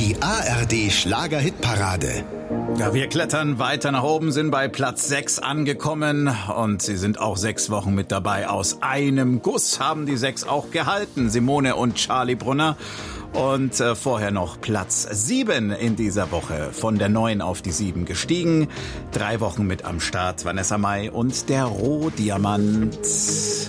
Die ARD Schlager-Hitparade. Ja, wir klettern weiter nach oben, sind bei Platz 6 angekommen und sie sind auch 6 Wochen mit dabei. Aus einem Guss haben die 6 auch gehalten, Simone und Charlie Brunner. Und vorher noch Platz 7 in dieser Woche, von der 9 auf die 7 gestiegen. 3 Wochen mit am Start, Vanessa Mai und der Rohdiamant.